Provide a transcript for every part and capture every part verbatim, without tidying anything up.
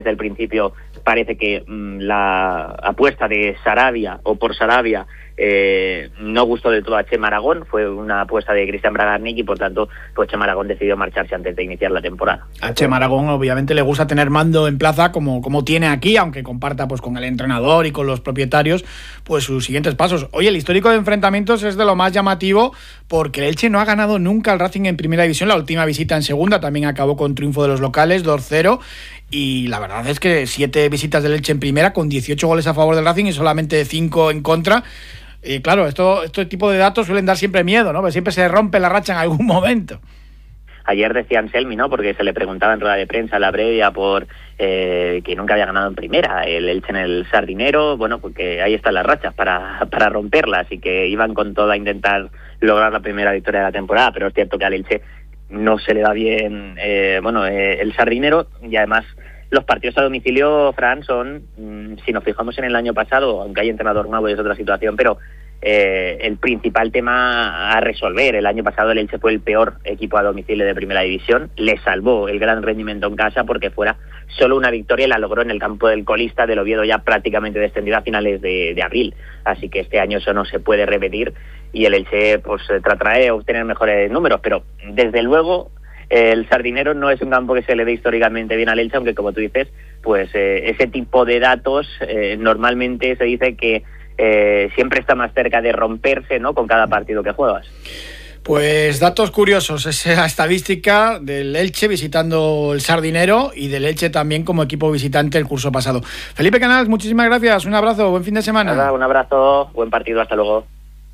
desde el principio parece que mmm, la apuesta de Sarabia o por Sarabia eh, no gustó del todo a Chema Aragón, fue una apuesta de Cristian Bragarnik y por tanto pues Chema Aragón decidió marcharse antes de iniciar la temporada. A Chema Aragón obviamente le gusta tener mando en plaza como, como tiene aquí, aunque comparta pues con el entrenador y con los propietarios pues sus siguientes pasos. Oye, el histórico de enfrentamientos es de lo más llamativo porque el Elche no ha ganado nunca al Racing en primera división, la última visita en segunda también acabó con triunfo de los locales, dos cero. Y la verdad es que siete visitas del Elche en primera con dieciocho goles a favor del Racing y solamente cinco en contra. Y claro, esto, este tipo de datos suelen dar siempre miedo, ¿no? Porque siempre se rompe la racha en algún momento. Ayer decía Anselmi, ¿no? Porque se le preguntaba en rueda de prensa la previa por eh, que nunca había ganado en primera el Elche en el Sardinero. Bueno, porque ahí están las rachas para, para romperlas y que iban con todo a intentar lograr la primera victoria de la temporada. Pero es cierto que al Elche no se le da bien eh, bueno eh, el Sardinero y además los partidos a domicilio, Fran, son, mmm, si nos fijamos en el año pasado, aunque hay entrenador nuevo y es otra situación, pero eh, el principal tema a resolver. El año pasado el Elche fue el peor equipo a domicilio de primera división, le salvó el gran rendimiento en casa porque fuera solo una victoria y la logró en el campo del colista del Oviedo, ya prácticamente descendido a finales de, de abril, así que este año eso no se puede repetir y el Elche pues tratará de obtener mejores números, pero desde luego el Sardinero no es un campo que se le dé históricamente bien al Elche, aunque como tú dices, pues eh, ese tipo de datos eh, normalmente se dice que eh, siempre está más cerca de romperse, ¿no?, con cada partido que juegas. Pues datos curiosos, esa estadística del Elche visitando el Sardinero y del Elche también como equipo visitante el curso pasado. Felipe Canals, muchísimas gracias, un abrazo, buen fin de semana. Nada, un abrazo, buen partido, hasta luego.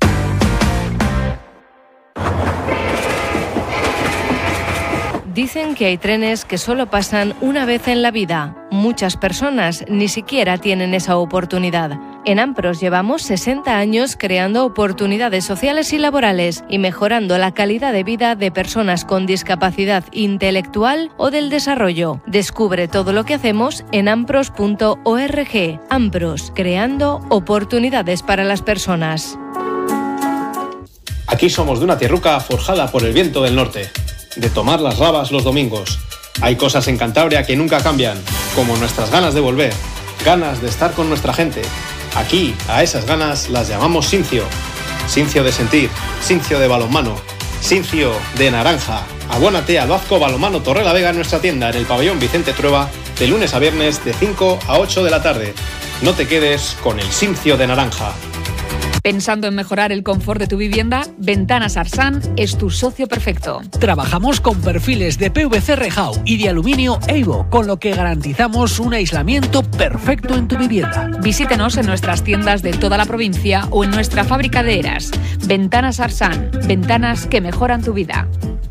Dicen que hay trenes que solo pasan una vez en la vida. Muchas personas ni siquiera tienen esa oportunidad. En Ampros llevamos sesenta años creando oportunidades sociales y laborales y mejorando la calidad de vida de personas con discapacidad intelectual o del desarrollo. Descubre todo lo que hacemos en ampros punto org. Ampros, creando oportunidades para las personas. Aquí somos de una tierruca forjada por el viento del norte, de tomar las rabas los domingos. Hay cosas en Cantabria que nunca cambian, como nuestras ganas de volver, ganas de estar con nuestra gente. Aquí, a esas ganas las llamamos Sincio. Sincio de sentir, Sincio de balonmano, Sincio de naranja. Abónate al Vasco Balonmano Torrelavega en nuestra tienda en el pabellón Vicente Trueba de lunes a viernes de cinco a ocho de la tarde. No te quedes con el Sincio de naranja. Pensando en mejorar el confort de tu vivienda, Ventanas Arsan es tu socio perfecto. Trabajamos con perfiles de P V C Rejau y de aluminio Eivo, con lo que garantizamos un aislamiento perfecto en tu vivienda. Visítenos en nuestras tiendas de toda la provincia o en nuestra fábrica de Eras. Ventanas Arsan, ventanas que mejoran tu vida.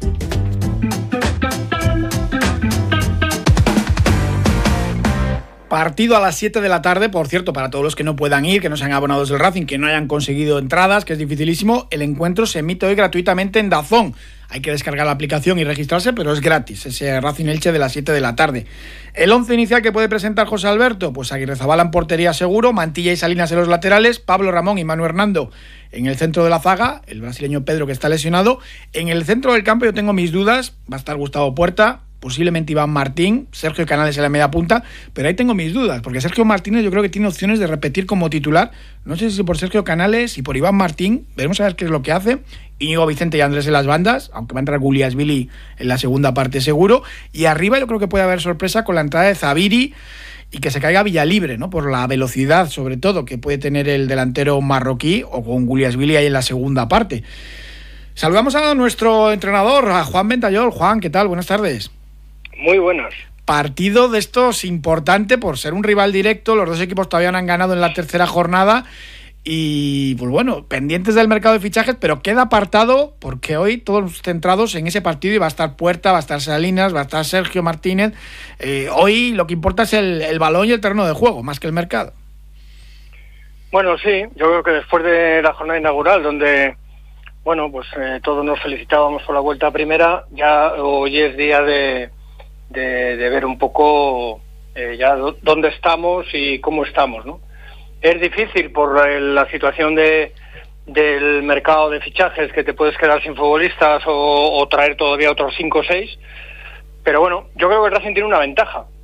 Partido a las siete de la tarde, por cierto, para todos los que no puedan ir, que no sean abonados del Racing, que no hayan conseguido entradas, que es dificilísimo, el encuentro se emite hoy gratuitamente en DAZN. Hay que descargar la aplicación y registrarse, pero es gratis, ese Racing Elche de las siete de la tarde. El once inicial que puede presentar José Alberto, pues Aguirrezabala en portería seguro, Mantilla y Salinas en los laterales, Pablo Ramón y Manu Hernando en el centro de la zaga, el brasileño Pedro que está lesionado. En el centro del campo yo tengo mis dudas, va a estar Gustavo Puerta, posiblemente Iván Martín, Sergio Canales en la media punta, pero ahí tengo mis dudas, porque Sergio Martínez yo creo que tiene opciones de repetir como titular, no sé si por Sergio Canales y por Iván Martín, veremos a ver qué es lo que hace. Íñigo Vicente y Andrés en las bandas, aunque va a entrar Guliasvili en la segunda parte seguro, y arriba yo creo que puede haber sorpresa con la entrada de Zabiri y que se caiga Villalibre, ¿no?, por la velocidad sobre todo que puede tener el delantero marroquí, o con Guliasvili ahí en la segunda parte. Saludamos a nuestro entrenador, a Juan Ventayol. Juan, ¿qué tal? Buenas tardes. Muy buenas. Partido de estos importante por ser un rival directo, los dos equipos todavía no han ganado en la tercera jornada y pues bueno, pendientes del mercado de fichajes, pero queda apartado porque hoy todos centrados en ese partido y va a estar Puerta, va a estar Salinas, va a estar Sergio Martínez. Eh, hoy lo que importa es el, el balón y el terreno de juego, más que el mercado. Bueno, sí, yo creo que después de la jornada inaugural, donde bueno, pues eh, todos nos felicitábamos por la vuelta a primera, ya hoy es día de De, de ver un poco eh, ya do, dónde estamos y cómo estamos, ¿no? Es difícil por el, la situación de del mercado de fichajes, que te puedes quedar sin futbolistas o, o traer todavía otros cinco o seis, pero bueno, yo creo que el Racing tiene una ventaja,